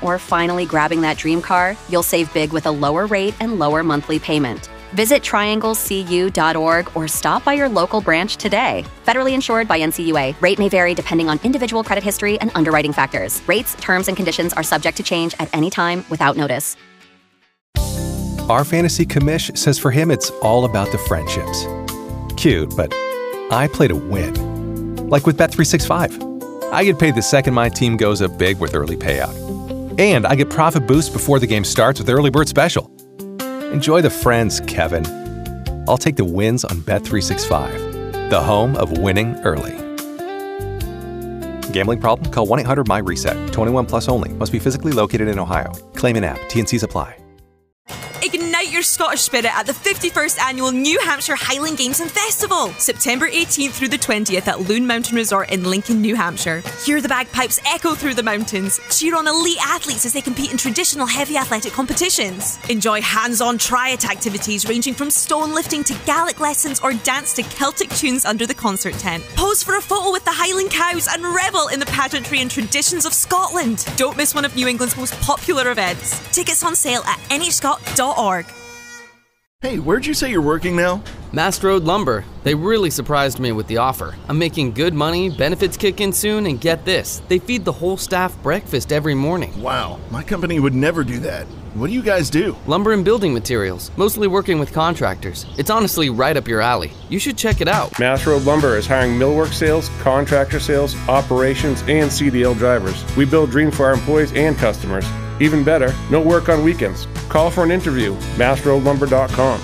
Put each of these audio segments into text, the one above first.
or finally grabbing that dream car, you'll save big with a lower rate and lower monthly payment. Visit trianglecu.org or stop by your local branch today. Federally insured by NCUA. Rate may vary depending on individual credit history and underwriting factors. Rates, terms, and conditions are subject to change at any time without notice. Our fantasy commish says for him it's all about the friendships. Cute, but I play to win. Like with Bet365. I get paid the second my team goes up big with early payout. And I get profit boost before the game starts with Early Bird Special. Enjoy the friends, Kevin. I'll take the wins on Bet365, the home of winning early. Gambling problem? Call 1-800-MY-RESET. 21 plus only. Must be physically located in Ohio. Claim in app. T&Cs apply. Ignite your Scottish spirit at the 51st Annual New Hampshire Highland Games and Festival, September 18th through the 20th at Loon Mountain Resort in Lincoln, New Hampshire. Hear the bagpipes echo through the mountains. Cheer on elite athletes as they compete in traditional heavy athletic competitions. Enjoy hands-on triad activities ranging from stone lifting to Gaelic lessons or dance to Celtic tunes under the concert tent. Pose for a photo with the Highland cows and revel in the pageantry and traditions of Scotland. Don't miss one of New England's most popular events. Tickets on sale at nhscot.org. Hey, where'd you say you're working now? Mast Road Lumber. They really surprised me with the offer. I'm making good money, benefits kick in soon, and get this, they feed the whole staff breakfast every morning. Wow, my company would never do that. What do you guys do? Lumber and building materials, mostly working with contractors. It's honestly right up your alley. You should check it out. Mast Road Lumber is hiring millwork sales, contractor sales, operations, and CDL drivers. We build dreams for our employees and customers. Even better, no work on weekends. Call for an interview. mastroadlumber.com.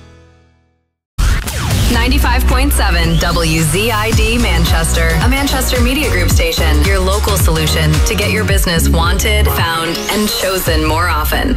95.7 WZID Manchester, a Manchester Media Group station. Your local solution to get your business wanted, found, and chosen more often.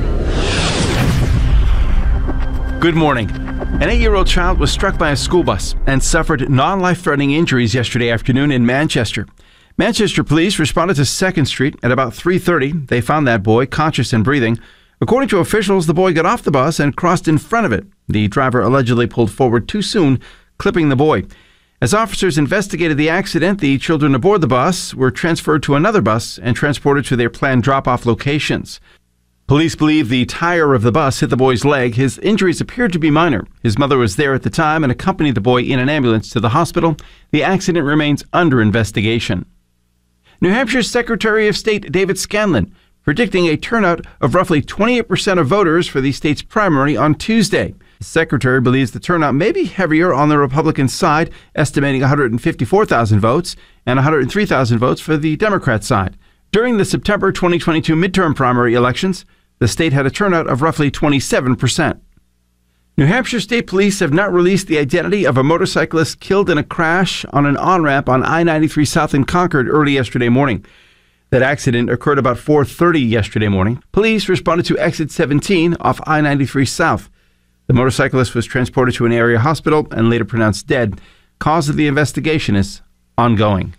Good morning. An 8-year-old child was struck by a school bus and suffered non-life-threatening injuries yesterday afternoon in Manchester. Manchester police responded to 2nd Street at about 3:30. They found that boy conscious and breathing. According to officials, the boy got off the bus and crossed in front of it. The driver allegedly pulled forward too soon, clipping the boy. As officers investigated the accident, the children aboard the bus were transferred to another bus and transported to their planned drop-off locations. Police believe the tire of the bus hit the boy's leg. His injuries appeared to be minor. His mother was there at the time and accompanied the boy in an ambulance to the hospital. The accident remains under investigation. New Hampshire's Secretary of State David Scanlon predicting a turnout of roughly 28% of voters for the state's primary on Tuesday. The secretary believes the turnout may be heavier on the Republican side, estimating 154,000 votes and 103,000 votes for the Democrat side. During the September 2022 midterm primary elections, the state had a turnout of roughly 27%. New Hampshire State Police have not released the identity of a motorcyclist killed in a crash on an on-ramp on I-93 South in Concord early yesterday morning. That accident occurred about 4:30 yesterday morning. Police responded to exit 17 off I-93 South. The motorcyclist was transported to an area hospital and later pronounced dead. Cause of the investigation is ongoing.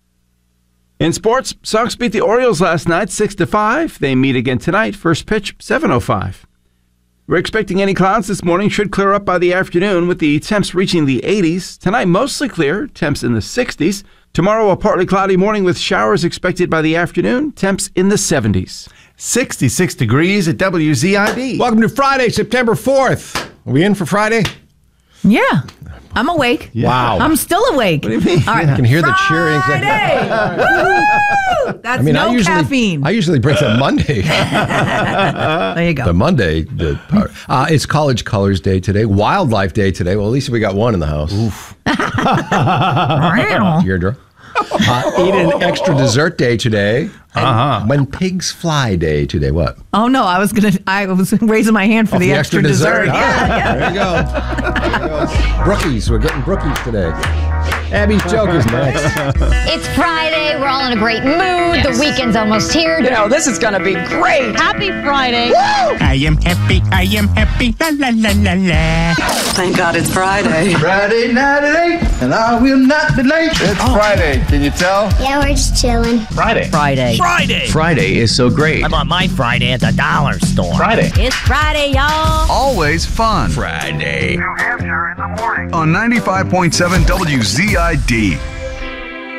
In sports, Sox beat the Orioles last night 6-5. They meet again tonight. First pitch, 7:05. We're expecting any clouds this morning. Should clear up by the afternoon with the temps reaching the 80s. Tonight, mostly clear. Temps in the 60s. Tomorrow, a partly cloudy morning with showers expected by the afternoon. Temps in the 70s. 66 degrees at WZID. Welcome to Friday, September 4th. Are we in for Friday? Yeah. I'm awake. Yeah. Wow. I'm still awake. What do you mean? All right. I can hear the cheering. Friday! Woo! That's caffeine. I usually bring the Monday. There you go. The Monday part. It's College Colors Day today. Wildlife Day today. Well, at least we got one in the house. Oof. Deirdre. Eat an extra dessert day today. When pigs fly day today. What? Oh no, I was raising my hand for the extra dessert. Yeah. There you go. Brookies. We're getting Brookies today. Abby's joke is next. It's Friday. We're all in a great mood. Yes. The weekend's almost here. You know, this is going to be great. Happy Friday. Woo! I am happy. La, la, la, la, la. Thank God it's Friday. Friday night at 8, and I will not be late. It's Friday. Can you tell? Yeah, we're just chilling. Friday. Friday is so great. I bought my Friday at the dollar store. Friday. It's Friday, y'all. Always fun. Friday. New Hampshire in the morning. On 95.7 WZID.